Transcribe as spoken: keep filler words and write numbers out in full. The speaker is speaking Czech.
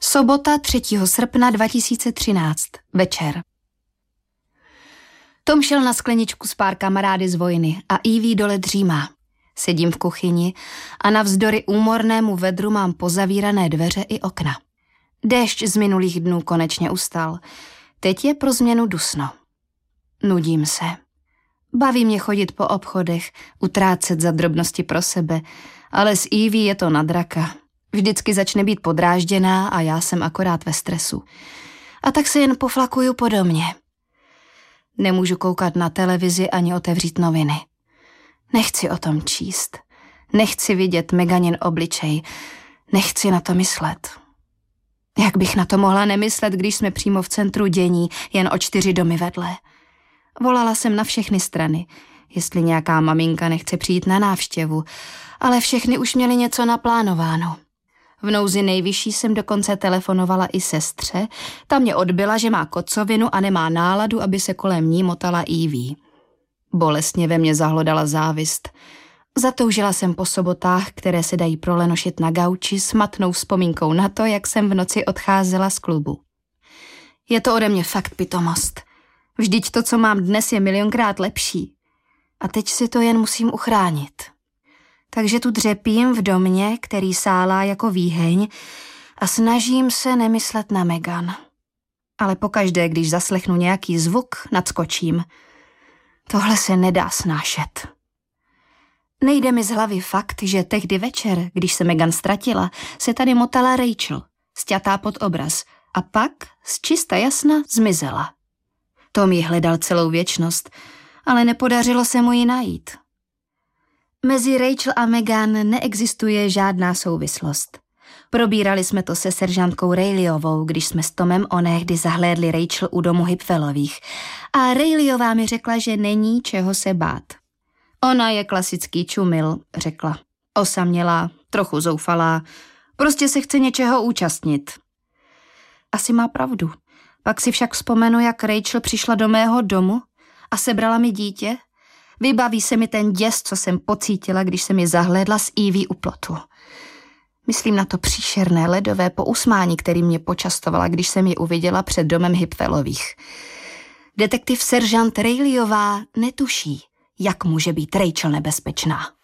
Sobota třetího srpna dva tisíce třináct. Večer. Tom šel na skleničku s pár kamarády z vojny a Evie dole dřímá. Sedím v kuchyni a navzdory úmornému vedru mám pozavírané dveře i okna. Déšť z minulých dnů konečně ustal. Teď je pro změnu dusno. Nudím se. Baví mě chodit po obchodech, utrácet za drobnosti pro sebe, ale s Evie je to na draka. Vždycky začne být podrážděná a já jsem akorát ve stresu. A tak se jen poflakuju po domě. Nemůžu koukat na televizi ani otevřít noviny. Nechci o tom číst. Nechci vidět Meganin obličej. Nechci na to myslet. Jak bych na to mohla nemyslet, když jsme přímo v centru dění, jen o čtyři domy vedle. Volala jsem na všechny strany, jestli nějaká maminka nechce přijít na návštěvu, ale všechny už měly něco naplánováno. V nouzi nejvyšší jsem dokonce telefonovala i sestře, ta mě odbyla, že má kocovinu a nemá náladu, aby se kolem ní motala Evie. Bolestně ve mně zahlodala závist. Zatoužila jsem po sobotách, které se dají prolenošit na gauči s matnou vzpomínkou na to, jak jsem v noci odcházela z klubu. Je to ode mě fakt pitomost. Vždyť to, co mám dnes, je milionkrát lepší. A teď si to jen musím uchránit. Takže tu dřepím v domě, který sálá jako výheň a snažím se nemyslet na Megan. Ale pokaždé, když zaslechnu nějaký zvuk, nadskočím. Tohle se nedá snášet. Nejde mi z hlavy fakt, že tehdy večer, když se Megan ztratila, se tady motala Rachel, sťatá pod obraz, a pak z čista jasna zmizela. Tom ji hledal celou věčnost, ale nepodařilo se mu ji najít. Mezi Rachel a Megan neexistuje žádná souvislost. Probírali jsme to se seržantkou Rayleighovou, když jsme s Tomem onehdy zahlédli Rachel u domu Hipfelových a Rayleighová mi řekla, že není čeho se bát. Ona je klasický čumil, řekla. Osamělá, trochu zoufalá, prostě se chce něčeho účastnit. Asi má pravdu. Pak si však vzpomenu, jak Rachel přišla do mého domu a sebrala mi dítě. Vybaví se mi ten děs, co jsem pocítila, když jsem ji zahlédla s Evie u plotu. Myslím na to příšerné ledové pousmání, který mě počastovala, když jsem ji uviděla před domem Hipfelových. Detektiv seržant Rayleighová netuší, jak může být Rachel nebezpečná.